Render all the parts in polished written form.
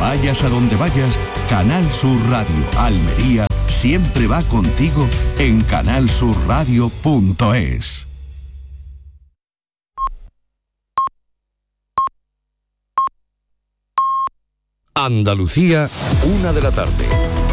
Vayas a donde vayas, Canal Sur Radio Almería siempre va contigo en canalsurradio.es. Andalucía, 1 de la tarde.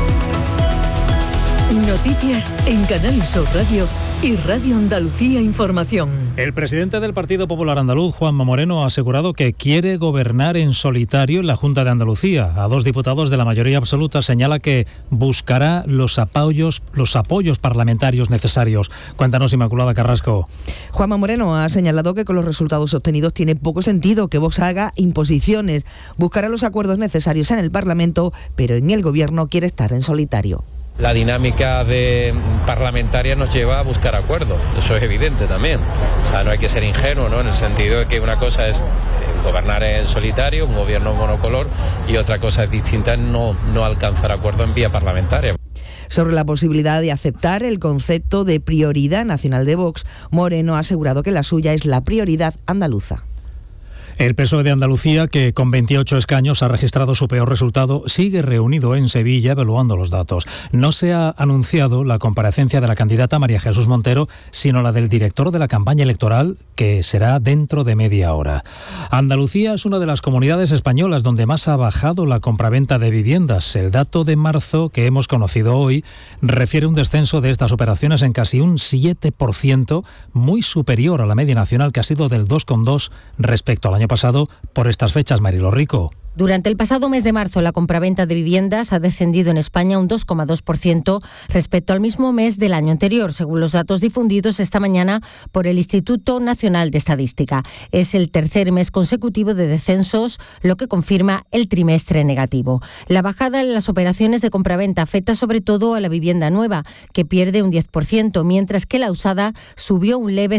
Noticias en Canal Sur Radio y Radio Andalucía Información. El presidente del Partido Popular Andaluz, Juanma Moreno, ha asegurado que quiere gobernar en solitario en la Junta de Andalucía. A 2 diputados de la mayoría absoluta señala que buscará los apoyos parlamentarios necesarios. Cuéntanos, Inmaculada Carrasco. Juanma Moreno ha señalado que con los resultados obtenidos tiene poco sentido que Vox haga imposiciones. Buscará los acuerdos necesarios en el Parlamento, pero en el Gobierno quiere estar en solitario. La dinámica parlamentaria nos lleva a buscar acuerdos, eso es evidente también. O sea, no hay que ser ingenuo, ¿no? En el sentido de que una cosa es gobernar en solitario, un gobierno monocolor, y otra cosa es distinta, no alcanzar acuerdo en vía parlamentaria. Sobre la posibilidad de aceptar el concepto de prioridad nacional de Vox, Moreno ha asegurado que la suya es la prioridad andaluza. El PSOE de Andalucía, que con 28 escaños ha registrado su peor resultado, sigue reunido en Sevilla evaluando los datos. No se ha anunciado la comparecencia de la candidata María Jesús Montero, sino la del director de la campaña electoral, que será dentro de media hora. Andalucía es una de las comunidades españolas donde más ha bajado la compraventa de viviendas. El dato de marzo que hemos conocido hoy refiere un descenso de estas operaciones en casi un 7%, muy superior a la media nacional, que ha sido del 2,2% respecto al año pasado por estas fechas. Marilo Rico. Durante el pasado mes de marzo, la compraventa de viviendas ha descendido en España un 2,2% respecto al mismo mes del año anterior, según los datos difundidos esta mañana por el Instituto Nacional de Estadística. Es el tercer mes consecutivo de descensos, lo que confirma el trimestre negativo. La bajada en las operaciones de compraventa afecta sobre todo a la vivienda nueva, que pierde un 10%, mientras que la usada subió un leve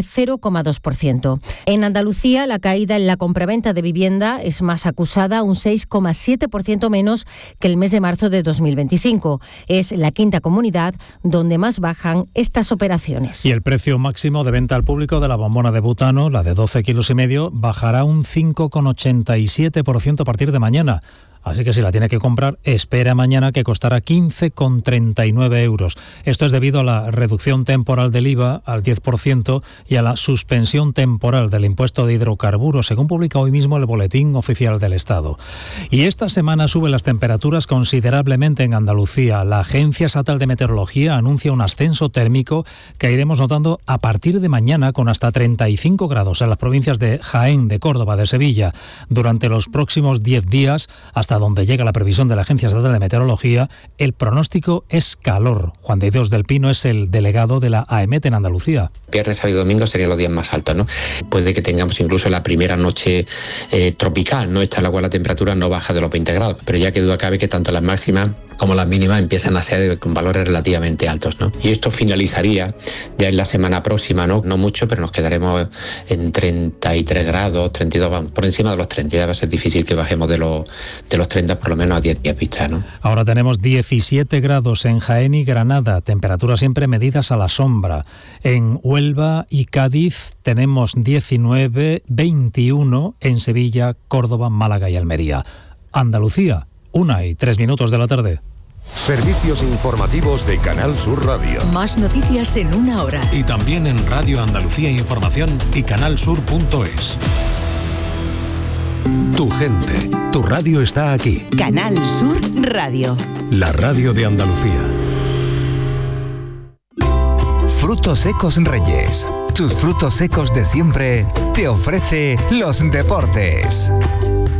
0,2%. En Andalucía, la caída en la compraventa de vivienda es más acusada, un 6,7% menos que el mes de marzo de 2025. Es la quinta comunidad donde más bajan estas operaciones. Y el precio máximo de venta al público de la bombona de butano, la de 12,5 kilos, bajará un 5,87% a partir de mañana. Así que si la tiene que comprar, espera mañana, que costará 15,39 euros. Esto es debido a la reducción temporal del IVA al 10% y a la suspensión temporal del impuesto de hidrocarburos, según publica hoy mismo el Boletín Oficial del Estado. Y esta semana suben las temperaturas considerablemente en Andalucía. La Agencia Estatal de Meteorología anuncia un ascenso térmico que iremos notando a partir de mañana, con hasta 35 grados en las provincias de Jaén, de Córdoba, de Sevilla. Durante los próximos 10 días, hasta donde llega la previsión de la Agencia Estatal de Meteorología, el pronóstico es calor. Juan de Dios del Pino es el delegado de la AEMET en Andalucía. Viernes, sábado y domingo serían los días más altos, ¿no? Puede que tengamos incluso la primera noche tropical, ¿no? Esta en la cual la temperatura no baja de los 20 grados, pero ya que duda cabe que tanto las máximas como las mínimas empiezan a ser con valores relativamente altos, ¿no? Y esto finalizaría ya en la semana próxima, ¿no? No mucho, pero nos quedaremos en 33 grados, 32, por encima de los 30. Ya va a ser difícil que bajemos de los 30 por lo menos a 10 días vista, ¿no? Ahora tenemos 17 grados en Jaén y Granada, temperaturas siempre medidas a la sombra. En Huelva y Cádiz tenemos 19, 21 en Sevilla, Córdoba, Málaga y Almería. Andalucía, 1:03 de la tarde. Servicios informativos de Canal Sur Radio. Más noticias en 1 hora. Y también en Radio Andalucía Información y canalsur.es. Tu gente, tu radio está aquí. Canal Sur Radio. La radio de Andalucía. Frutos Secos Reyes. Tus frutos secos de siempre te ofrece los deportes.